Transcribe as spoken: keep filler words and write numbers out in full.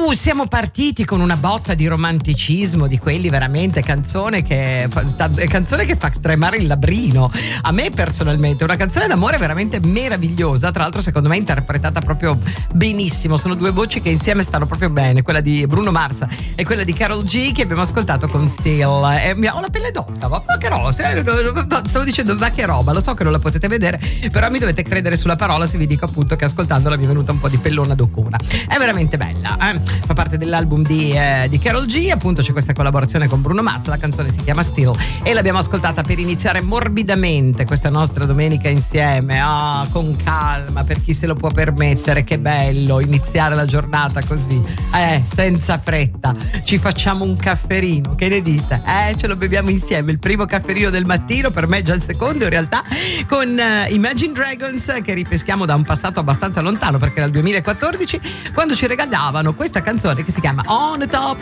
Uh, siamo partiti con una botta di romanticismo, di quelli veramente canzone che fa, canzone che fa tremare il labbrino. A me personalmente una canzone d'amore veramente meravigliosa, tra l'altro secondo me interpretata proprio benissimo. Sono due voci che insieme stanno proprio bene, quella di Bruno Mars e quella di Karol G, che abbiamo ascoltato con Still. E mi ho la pelle d'oca, ma, ma che roba, stavo dicendo ma che roba, lo so che non la potete vedere, però mi dovete credere sulla parola se vi dico appunto che ascoltandola mi è venuta un po' di pellona d'occuna. È veramente bella, eh? Fa parte dell'album di, eh, di Karol G, appunto c'è questa collaborazione con Bruno Mars, la canzone si chiama Still e l'abbiamo ascoltata per iniziare morbidamente questa nostra domenica insieme, ah, con calma, per chi se lo può permettere. Che bello iniziare la giornata così, eh, senza fretta. Ci facciamo un cafferino, che ne dite? Eh, ce lo beviamo insieme, il primo cafferino del mattino, per me già il secondo in realtà, con uh, Imagine Dragons, che ripeschiamo da un passato abbastanza lontano, perché era il duemilaquattordici, quando ci regalavano questa canzone che si chiama On Top